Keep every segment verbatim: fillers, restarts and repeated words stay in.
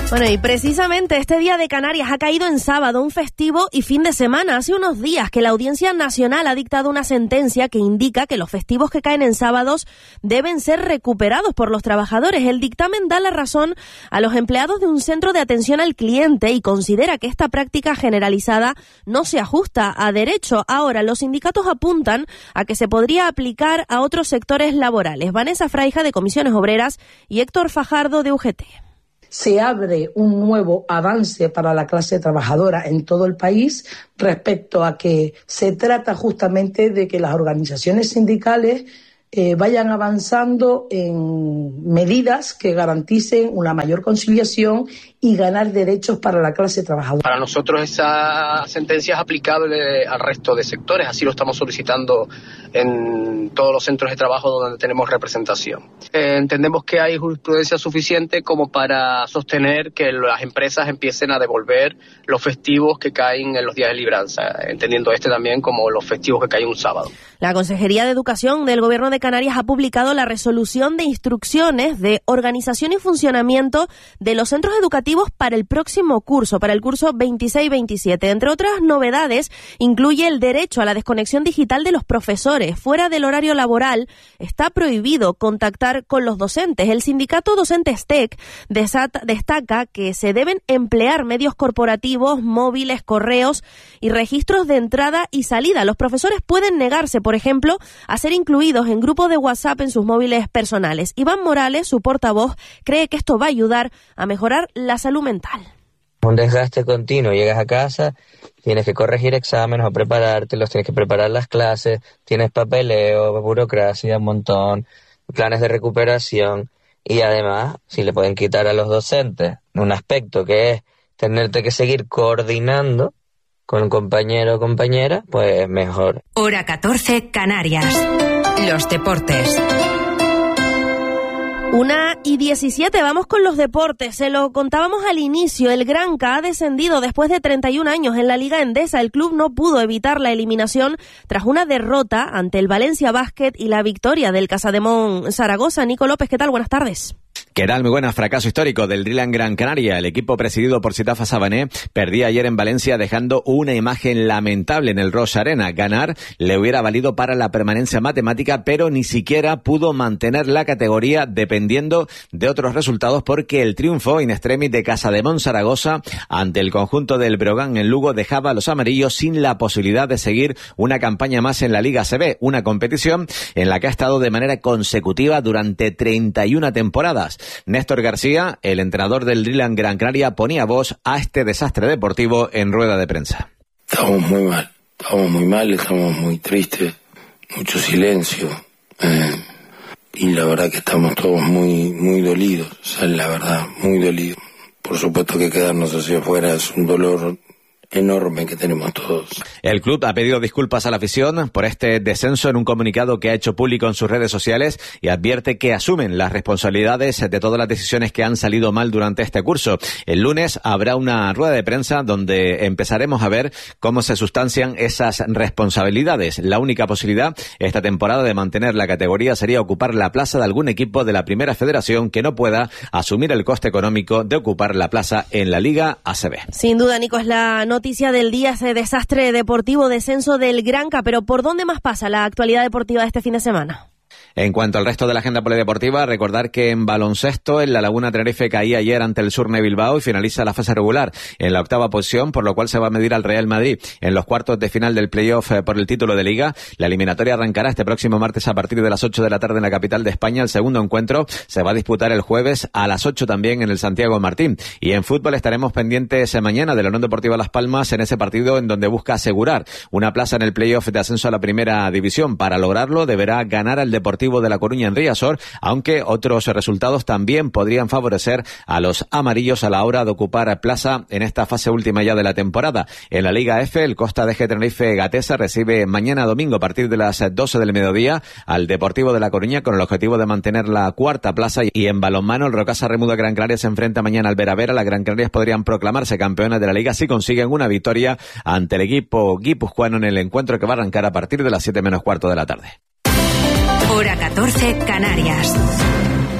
Bueno, y precisamente este Día de Canarias ha caído en sábado, un festivo y fin de semana. Hace unos días que la Audiencia Nacional ha dictado una sentencia que indica que los festivos que caen en sábados deben ser recuperados por los trabajadores. El dictamen da la razón a los empleados de un centro de atención al cliente y considera que esta práctica generalizada no se ajusta a derecho. Ahora, los sindicatos apuntan a que se podría aplicar a otros sectores laborales. Vanessa Fraija, de Comisiones Obreras, y Héctor Fajardo, de U G T. Se abre un nuevo avance para la clase trabajadora en todo el país respecto a que se trata justamente de que las organizaciones sindicales eh, vayan avanzando en medidas que garanticen una mayor conciliación y ganar derechos para la clase trabajadora. Para nosotros esa sentencia es aplicable al resto de sectores, así lo estamos solicitando en todos los centros de trabajo donde tenemos representación. Eh, entendemos que hay jurisprudencia suficiente como para sostener que las empresas empiecen a devolver los festivos que caen en los días de libranza, entendiendo este también como los festivos que caen un sábado. La Consejería de Educación del Gobierno de Canarias ha publicado la resolución de instrucciones de organización y funcionamiento de los centros educativos para el próximo curso, para el curso veintiséis veintisiete. Entre otras novedades, incluye el derecho a la desconexión digital de los profesores. Fuera del horario laboral, está prohibido contactar con los docentes. El sindicato Docentes T E C destaca que se deben emplear medios corporativos, móviles, correos y registros de entrada y salida. Los profesores pueden negarse, por ejemplo, a ser incluidos en grupos de WhatsApp en sus móviles personales. Iván Morales, su portavoz, cree que esto va a ayudar a mejorar la salud mental. Un desgaste continuo, llegas a casa, tienes que corregir exámenes o preparártelos, tienes que preparar las clases, tienes papeleo, burocracia, un montón, planes de recuperación y además, si le pueden quitar a los docentes un aspecto que es tenerte que seguir coordinando con un compañero o compañera, pues mejor. Hora catorce, Canarias. Los deportes. Una y diecisiete, vamos con los deportes. Se lo contábamos al inicio, el Granca ha descendido después de treinta y un años en la Liga Endesa. El club no pudo evitar la eliminación tras una derrota ante el Valencia Basket y la victoria del Casademón Zaragoza. Nico López, ¿qué tal? Buenas tardes. ¿Qué tal? Muy buena. Fracaso histórico del Driland Gran Canaria. El equipo presidido por Sitafa Sabané perdía ayer en Valencia dejando una imagen lamentable en el Roche Arena. Ganar le hubiera valido para la permanencia matemática, pero ni siquiera pudo mantener la categoría dependiendo de otros resultados, porque el triunfo in extremis de Casademón Zaragoza ante el conjunto del Breogán en Lugo dejaba a los amarillos sin la posibilidad de seguir una campaña más en la Liga A C B, una competición en la que ha estado de manera consecutiva durante treinta y una temporadas. Néstor García, el entrenador del Driland Gran Canaria, ponía voz a este desastre deportivo en rueda de prensa. Estamos muy mal, estamos muy mal, estamos muy tristes, mucho silencio, eh, y la verdad que estamos todos muy muy dolidos, o sea, la verdad, muy dolidos. Por supuesto que quedarnos hacia afuera es un dolor enorme que tenemos todos. El club ha pedido disculpas a la afición por este descenso en un comunicado que ha hecho público en sus redes sociales y advierte que asumen las responsabilidades de todas las decisiones que han salido mal durante este curso. El lunes habrá una rueda de prensa donde empezaremos a ver cómo se sustancian esas responsabilidades. La única posibilidad esta temporada de mantener la categoría sería ocupar la plaza de algún equipo de la Primera Federación que no pueda asumir el coste económico de ocupar la plaza en la Liga A C B. Sin duda, Nico, es la noticia del día, ese desastre deportivo, descenso del Granca, pero ¿por dónde más pasa la actualidad deportiva de este fin de semana? En cuanto al resto de la agenda polideportiva, recordar que en baloncesto el La Laguna Tenerife caía ayer ante el Surne Bilbao y finaliza la fase regular en la octava posición, por lo cual se va a medir al Real Madrid en los cuartos de final del playoff por el título de Liga. La eliminatoria arrancará este próximo martes a partir de las ocho de la tarde en la capital de España. El segundo encuentro se va a disputar el jueves a las ocho también en el Santiago Martín. Y en fútbol estaremos pendientes mañana de la Unión Deportiva Las Palmas en ese partido en donde busca asegurar una plaza en el playoff de ascenso a la primera división. Para lograrlo deberá ganar al Deportivo de La Coruña en Riazor, aunque otros resultados también podrían favorecer a los amarillos a la hora de ocupar plaza en esta fase última ya de la temporada. En la Liga F, el Costa de G Tenerife Gatesa recibe mañana domingo a partir de las doce del mediodía al Deportivo de La Coruña con el objetivo de mantener la cuarta plaza. Y en balonmano, el Rocasa Remuda Gran Canaria se enfrenta mañana al Vera Vera. Las Gran Canarias podrían proclamarse campeonas de la Liga si consiguen una victoria ante el equipo guipuzcoano en el encuentro que va a arrancar a partir de las siete menos cuarto de la tarde. Hora catorce, Canarias.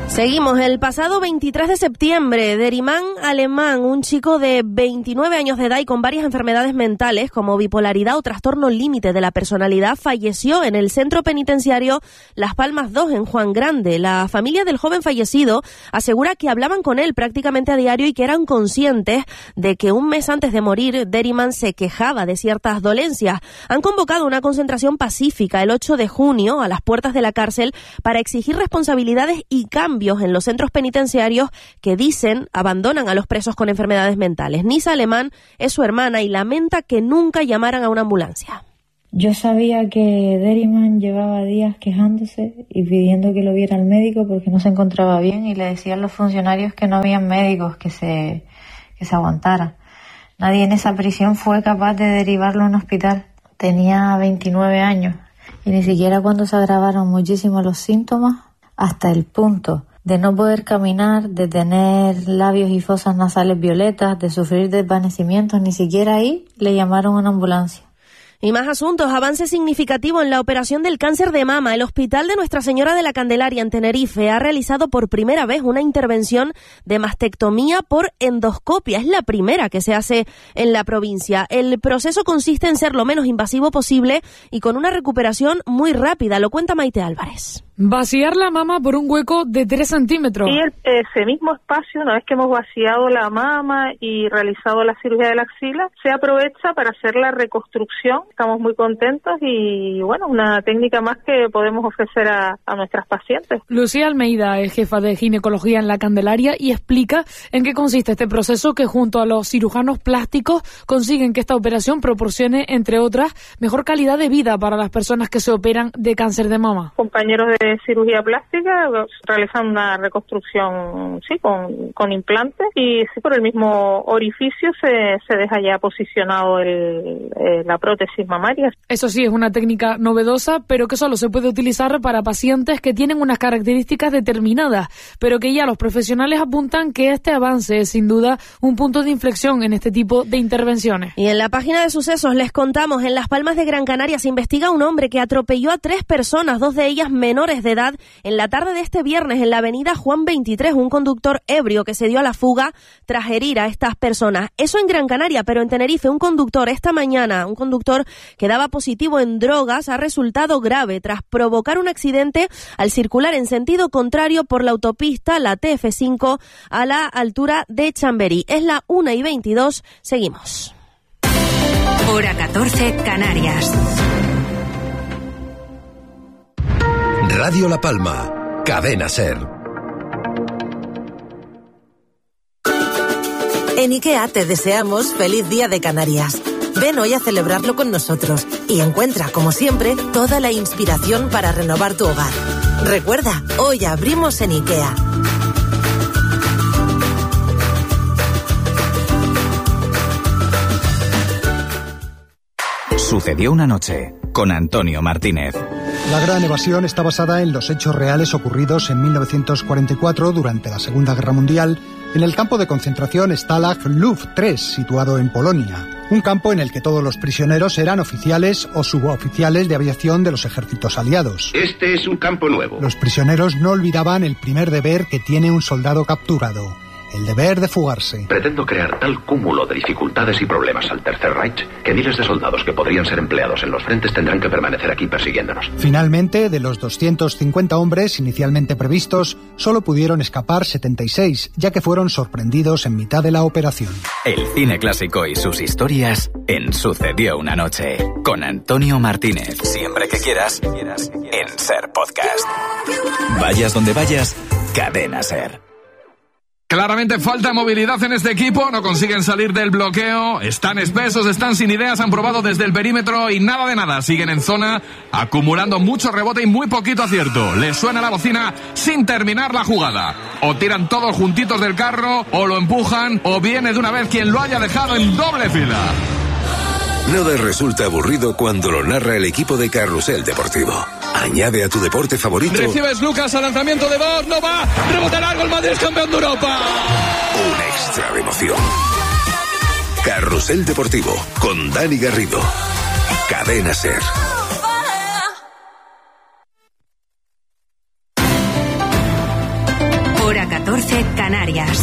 Seguimos. El pasado veintitrés de septiembre, Derimán Alemán, un chico de veintinueve años de edad y con varias enfermedades mentales como bipolaridad o trastorno límite de la personalidad, falleció en el centro penitenciario Las Palmas dos en Juan Grande. La familia del joven fallecido asegura que hablaban con él prácticamente a diario y que eran conscientes de que un mes antes de morir, Derimán se quejaba de ciertas dolencias. Han convocado una concentración pacífica el ocho de junio a las puertas de la cárcel para exigir responsabilidades y cambios en los centros penitenciarios que dicen abandonan a los presos con enfermedades mentales. Nisa Alemán es su hermana y lamenta que nunca llamaran a una ambulancia. Yo sabía que Derimán llevaba días quejándose y pidiendo que lo viera el médico porque no se encontraba bien, y le decían los funcionarios que no habían médicos que se, que se aguantara. Nadie en esa prisión fue capaz de derivarlo a un hospital. Tenía veintinueve años y ni siquiera cuando se agravaron muchísimo los síntomas, hasta el punto de no poder caminar, de tener labios y fosas nasales violetas, de sufrir desvanecimientos, ni siquiera ahí le llamaron a una ambulancia. Y más asuntos. Avance significativo en la operación del cáncer de mama. El Hospital de Nuestra Señora de la Candelaria en Tenerife ha realizado por primera vez una intervención de mastectomía por endoscopia. Es la primera que se hace en la provincia. El proceso consiste en ser lo menos invasivo posible y con una recuperación muy rápida. Lo cuenta Maite Álvarez. Vaciar la mama por un hueco de tres centímetros. Y el, ese mismo espacio, una vez que hemos vaciado la mama y realizado la cirugía de la axila, se aprovecha para hacer la reconstrucción. Estamos muy contentos y, bueno, una técnica más que podemos ofrecer a, a nuestras pacientes. Lucía Almeida es jefa de ginecología en la Candelaria y explica en qué consiste este proceso que junto a los cirujanos plásticos consiguen que esta operación proporcione, entre otras, mejor calidad de vida para las personas que se operan de cáncer de mama. Compañeros de cirugía plástica realizan una reconstrucción sí con, con implantes y sí, por el mismo orificio se, se deja ya posicionado el, eh, la prótesis mamaria. Eso sí, es una técnica novedosa, pero que solo se puede utilizar para pacientes que tienen unas características determinadas, pero que ya los profesionales apuntan que este avance es sin duda un punto de inflexión en este tipo de intervenciones. Y en la página de sucesos les contamos, en Las Palmas de Gran Canaria se investiga un hombre que atropelló a tres personas, dos de ellas menores de edad, en la tarde de este viernes en la avenida Juan veintitrés, un conductor ebrio que se dio a la fuga tras herir a estas personas. Eso en Gran Canaria, pero en Tenerife un conductor esta mañana, un conductor que daba positivo en drogas, ha resultado grave tras provocar un accidente al circular en sentido contrario por la autopista, la T F cinco, a la altura de Chamberí. Es la una y veintidós, seguimos. Hora catorce, Canarias. Radio La Palma, Cadena SER. En IKEA te deseamos feliz Día de Canarias. Ven hoy a celebrarlo con nosotros y encuentra, como siempre, toda la inspiración para renovar tu hogar. Recuerda, hoy abrimos en IKEA. Sucedió una noche con Antonio Martínez. La Gran Evasión está basada en los hechos reales ocurridos en mil novecientos cuarenta y cuatro durante la Segunda Guerra Mundial en el campo de concentración Stalag Luft tres, situado en Polonia. Un campo en el que todos los prisioneros eran oficiales o suboficiales de aviación de los ejércitos aliados. Este es un campo nuevo. Los prisioneros no olvidaban el primer deber que tiene un soldado capturado: el deber de fugarse. Pretendo crear tal cúmulo de dificultades y problemas al Tercer Reich que miles de soldados que podrían ser empleados en los frentes tendrán que permanecer aquí persiguiéndonos. Finalmente, de los doscientos cincuenta hombres inicialmente previstos, solo pudieron escapar setenta y seis, ya que fueron sorprendidos en mitad de la operación. El cine clásico y sus historias en Sucedió una noche, con Antonio Martínez. Siempre que quieras, en SER Podcast. Vayas donde vayas, Cadena SER. Claramente falta movilidad en este equipo, no consiguen salir del bloqueo, están espesos, están sin ideas, han probado desde el perímetro y nada de nada, siguen en zona, acumulando mucho rebote y muy poquito acierto. Les suena la bocina sin terminar la jugada. O tiran todos juntitos del carro, o lo empujan, o viene de una vez quien lo haya dejado en doble fila. Nada resulta aburrido cuando lo narra el equipo de Carrusel Deportivo. Añade a tu deporte favorito. Recibes Lucas al lanzamiento de Bosch, no va, rebote largo, el Madrid es campeón de Europa. Una extra de emoción. Carrusel Deportivo con Dani Garrido. Cadena SER. Canarias.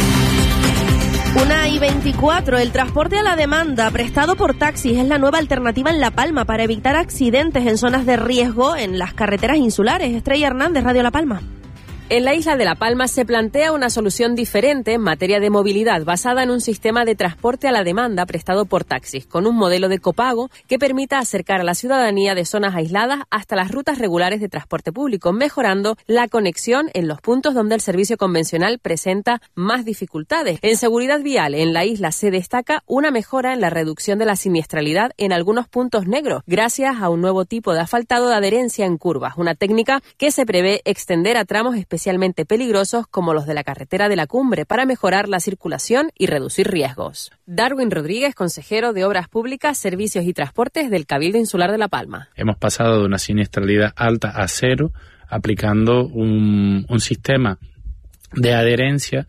Una y veinticuatro, el transporte a la demanda prestado por taxis es la nueva alternativa en La Palma para evitar accidentes en zonas de riesgo en las carreteras insulares. Estrella Hernández, Radio La Palma. En la isla de La Palma se plantea una solución diferente en materia de movilidad basada en un sistema de transporte a la demanda prestado por taxis, con un modelo de copago que permita acercar a la ciudadanía de zonas aisladas hasta las rutas regulares de transporte público, mejorando la conexión en los puntos donde el servicio convencional presenta más dificultades. En seguridad vial, en la isla se destaca una mejora en la reducción de la siniestralidad en algunos puntos negros, gracias a un nuevo tipo de asfaltado de adherencia en curvas, una técnica que se prevé extender a tramos específicos especialmente peligrosos como los de la carretera de la Cumbre para mejorar la circulación y reducir riesgos. Darwin Rodríguez, consejero de Obras Públicas, Servicios y Transportes del Cabildo Insular de La Palma. Hemos pasado de una siniestralidad alta a cero aplicando un, un sistema de adherencia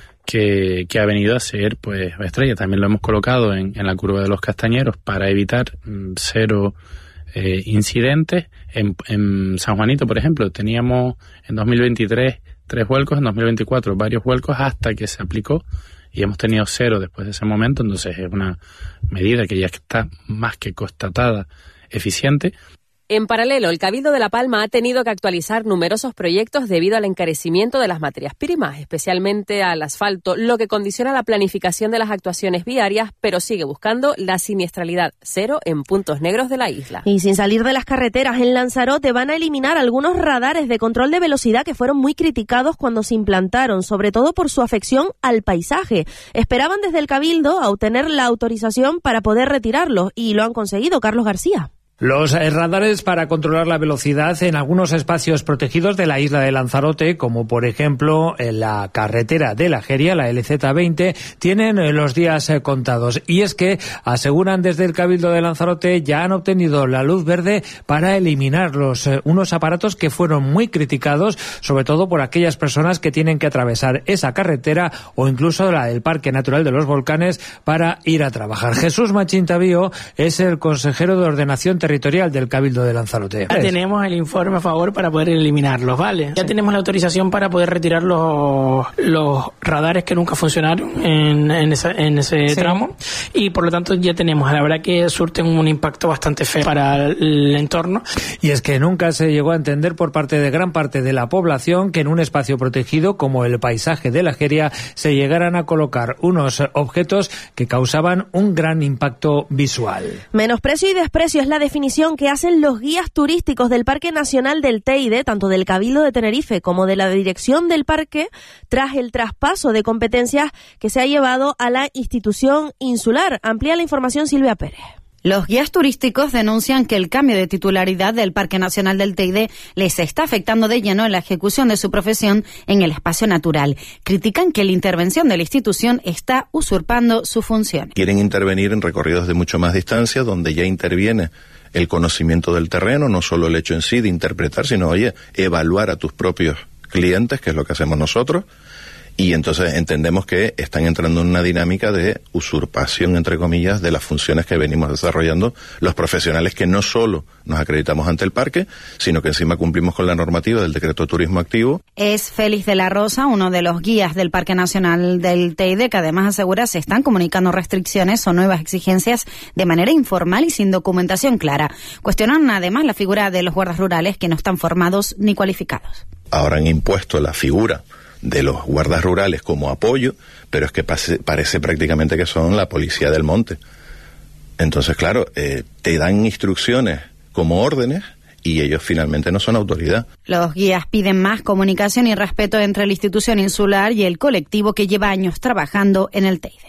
que, que ha venido a ser, pues, estrella. También lo hemos colocado en, en la curva de los Castañeros para evitar mm, cero Eh, incidentes. En, en San Juanito, por ejemplo, teníamos en dos mil veintitrés tres vuelcos, en dos mil veinticuatro varios vuelcos hasta que se aplicó y hemos tenido cero después de ese momento. Entonces es una medida que ya está más que constatada eficiente. En paralelo, el Cabildo de La Palma ha tenido que actualizar numerosos proyectos debido al encarecimiento de las materias primas, especialmente al asfalto, lo que condiciona la planificación de las actuaciones viarias, pero sigue buscando la siniestralidad cero en puntos negros de la isla. Y sin salir de las carreteras, en Lanzarote van a eliminar algunos radares de control de velocidad que fueron muy criticados cuando se implantaron, sobre todo por su afección al paisaje. Esperaban desde el Cabildo a obtener la autorización para poder retirarlos y lo han conseguido. Carlos García. Los radares para controlar la velocidad en algunos espacios protegidos de la isla de Lanzarote, como por ejemplo en la carretera de la Jeria, la L Z veinte, tienen los días contados. Y es que, aseguran desde el Cabildo de Lanzarote, ya han obtenido la luz verde para eliminarlos. Unos aparatos que fueron muy criticados, sobre todo por aquellas personas que tienen que atravesar esa carretera o incluso la del Parque Natural de los Volcanes para ir a trabajar. Jesús Machín Tavío es el consejero de Ordenación Territorial del Cabildo de Lanzarote. Ya tenemos el informe a favor para poder eliminarlos, ¿vale? Ya tenemos la autorización para poder retirar los, los radares que nunca funcionaron en, en, esa, en ese sí. tramo y por lo tanto ya tenemos, la verdad que surten un impacto bastante feo para el entorno. Y es que nunca se llegó a entender por parte de gran parte de la población que en un espacio protegido como el paisaje de la Jeria se llegaran a colocar unos objetos que causaban un gran impacto visual. Menosprecio y desprecio es la definición que hacen los guías turísticos del Parque Nacional del Teide, tanto del Cabildo de Tenerife como de la dirección del parque, tras el traspaso de competencias que se ha llevado a la institución insular. Amplía la información Silvia Pérez. Los guías turísticos denuncian que el cambio de titularidad del Parque Nacional del Teide les está afectando de lleno en la ejecución de su profesión en el espacio natural. Critican que la intervención de la institución está usurpando su función. Quieren intervenir en recorridos de mucho más distancia, donde ya interviene el conocimiento del terreno, no solo el hecho en sí de interpretar, sino, oye, evaluar a tus propios clientes, que es lo que hacemos nosotros. Y entonces entendemos que están entrando en una dinámica de usurpación, entre comillas, de las funciones que venimos desarrollando los profesionales que no solo nos acreditamos ante el parque, sino que encima cumplimos con la normativa del Decreto de Turismo Activo. Es Félix de la Rosa, uno de los guías del Parque Nacional del Teide, que además asegura se están comunicando restricciones o nuevas exigencias de manera informal y sin documentación clara. Cuestionan además la figura de los guardas rurales que no están formados ni cualificados. Ahora han impuesto la figura de los guardas rurales como apoyo, pero es que pase, parece prácticamente que son la policía del monte. Entonces, claro, eh, te dan instrucciones como órdenes y ellos finalmente no son autoridad. Los guías piden más comunicación y respeto entre la institución insular y el colectivo que lleva años trabajando en el Teide.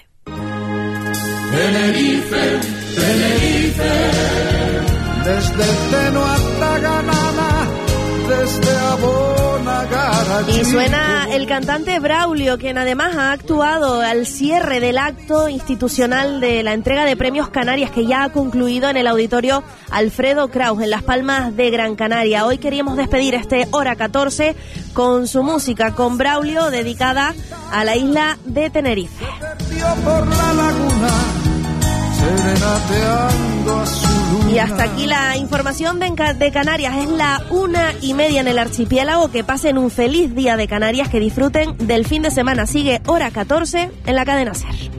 Tenerife, Tenerife, desde Teno hasta Ganana, desde Abona. Y suena el cantante Braulio, quien además ha actuado al cierre del acto institucional de la entrega de premios Canarias que ya ha concluido en el auditorio Alfredo Kraus en Las Palmas de Gran Canaria. Hoy queríamos despedir este Hora catorce con su música, con Braulio, dedicada a la isla de Tenerife. Por la laguna, serenateando a su luz. Y hasta aquí la información de, de Canarias. Es la una y media en el archipiélago. Que pasen un feliz día de Canarias, que disfruten del fin de semana. Sigue Hora catorce en la cadena SER.